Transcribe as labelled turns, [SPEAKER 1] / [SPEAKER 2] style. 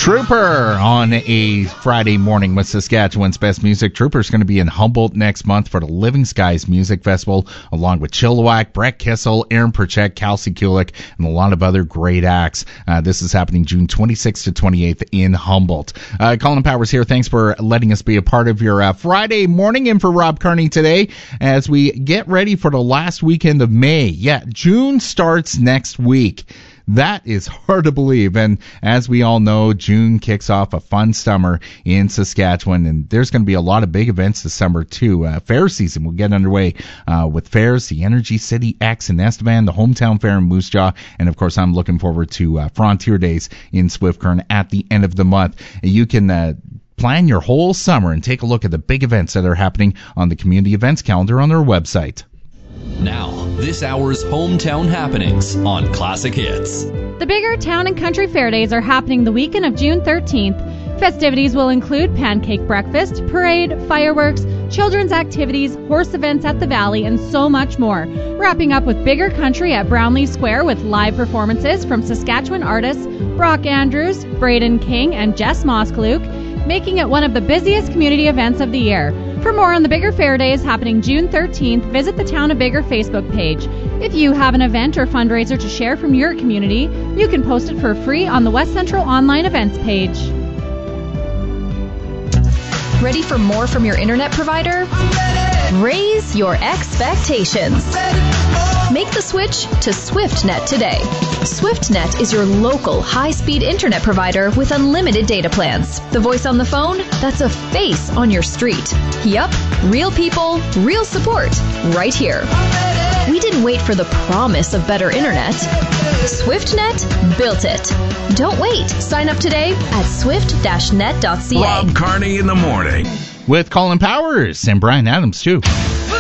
[SPEAKER 1] Trooper on a Friday morning with Saskatchewan's best music. Trooper's going to be in Humboldt next month for the Living Skies Music Festival, along with Chilliwack, Brett Kissel, Aaron Perchek, Kelsey Kulik, and a lot of other great acts. This is happening June 26th to 28th in Humboldt. Colin Powers here. Thanks for letting us be a part of your Friday morning. In for Rob Kearney today as we get ready for the last weekend of May. Yeah, June starts next week. That is hard to believe, and as we all know, June kicks off a fun summer in Saskatchewan, and there's going to be a lot of big events this summer too. Fair season will get underway with fairs, the Energy City X in Estevan, the Hometown Fair in Moose Jaw, and of course I'm looking forward to Frontier Days in Swift Current at the end of the month. You can plan your whole summer and take a look at the big events that are happening on the community events calendar on their website.
[SPEAKER 2] Now, this hour's hometown happenings on Classic Hits.
[SPEAKER 3] The bigger town and country fair days are happening the weekend of June 13th. Festivities will include pancake breakfast, parade, fireworks, children's activities, horse events at the Valley, and so much more. Wrapping up with bigger country at Brownlee Square with live performances from Saskatchewan artists Brock Andrews, Braden King, and Jess Moskaluk, making it one of the busiest community events of the year. For more on the Bigger Fair Days happening June 13th, visit the Town of Bigger Facebook page. If you have an event or fundraiser to share from your community, you can post it for free on the West Central Online Events page.
[SPEAKER 4] Ready for more from your internet provider? Raise your expectations. Make the switch to SwiftNet today. SwiftNet is your local high-speed internet provider with unlimited data plans. The voice on the phone? That's a face on your street. Yup, real people, real support, right here. We didn't wait for the promise of better internet. SwiftNet built it. Don't wait. Sign up today at swift-net.ca.
[SPEAKER 5] Rob Kearney in the morning.
[SPEAKER 1] With Colin Powers and Brian Adams, too.